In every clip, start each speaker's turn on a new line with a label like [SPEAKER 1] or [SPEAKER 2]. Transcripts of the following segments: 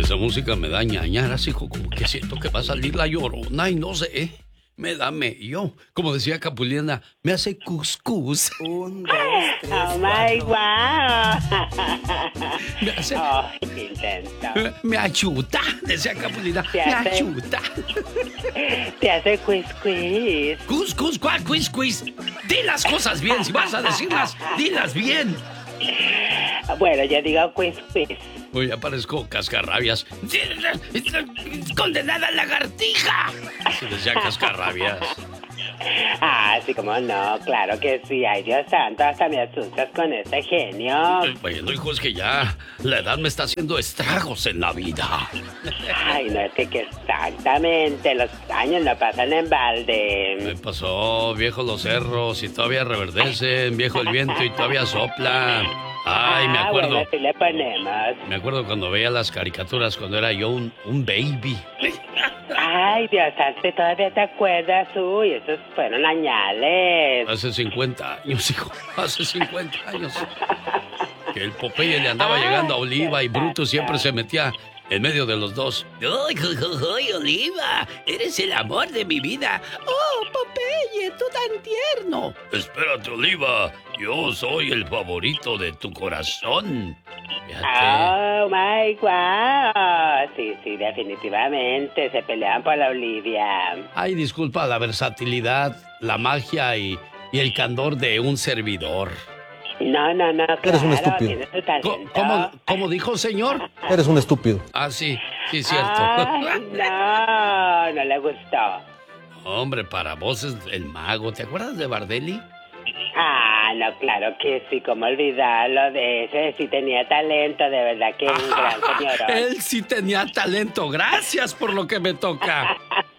[SPEAKER 1] Esa música me da ñañar, así como que siento que va a salir la Llorona y no sé, me da mello. Como decía Capulina, me hace cuscús.
[SPEAKER 2] 1, 2, 3,
[SPEAKER 3] Oh my wow.
[SPEAKER 1] Me hace...
[SPEAKER 3] Oh, qué intenso.
[SPEAKER 1] Me achuta, decía Capulina,
[SPEAKER 3] Te
[SPEAKER 1] me
[SPEAKER 3] hace-
[SPEAKER 1] achuta.
[SPEAKER 3] Te hace quiz.
[SPEAKER 1] Cuscús, ¿cuál quiz? Di las cosas bien, si vas a decirlas, dilas bien.
[SPEAKER 3] Bueno, yo digo quiz.
[SPEAKER 1] Uy, ya parezco cascarrabias. ¡Condenada lagartija! Se decía cascarrabias.
[SPEAKER 3] Ah, sí, como no, claro que sí. Ay, Dios santo, hasta me asustas con este genio.
[SPEAKER 1] Bueno, hijo, es que ya la edad me está haciendo estragos en la vida.
[SPEAKER 3] Ay, no, es que exactamente, los años no pasan en
[SPEAKER 1] Me
[SPEAKER 3] balde.
[SPEAKER 1] pasó, viejo los cerros y todavía reverdecen, viejo el viento y todavía sopla. Ay, me acuerdo.
[SPEAKER 3] Bueno, sí le ponemos.
[SPEAKER 1] Me acuerdo cuando veía las caricaturas cuando era yo un baby.
[SPEAKER 3] Ay, Dios santo, ¿todavía te acuerdas? Uy, esos fueron añales.
[SPEAKER 1] Hace 50 años, hijo. Hace 50 años. Que el Popeye le andaba llegando a Oliva y Bruto siempre se metía en medio de los dos. ¡Ay, Oliva! ¡Eres el amor de mi vida! ¡Oh, Popeye, tú tan tierno! Espérate, Oliva. Yo soy el favorito de tu corazón. Fíjate.
[SPEAKER 3] Oh my God. Sí, definitivamente. Se peleaban por la Olivia.
[SPEAKER 1] Ay, disculpa la versatilidad, la magia y el candor de un servidor.
[SPEAKER 3] No, claro.
[SPEAKER 2] Eres un estúpido.
[SPEAKER 3] Tienes tu talento.
[SPEAKER 1] ¿Cómo dijo, señor?
[SPEAKER 2] Eres un estúpido.
[SPEAKER 1] Ah, sí, cierto.
[SPEAKER 3] Ay, no le gustó.
[SPEAKER 1] Hombre, para vos es el mago. ¿Te acuerdas de Bardelli?
[SPEAKER 3] Ah, no, claro que sí, cómo olvidarlo de ese, sí tenía talento, de verdad que un gran señor.
[SPEAKER 1] Él sí tenía talento. Gracias por lo que me toca.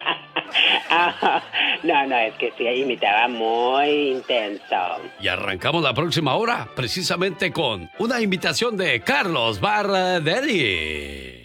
[SPEAKER 3] No, es que sí, imitaba muy intenso.
[SPEAKER 1] Y arrancamos la próxima hora precisamente con una invitación de Carlos Bardelli.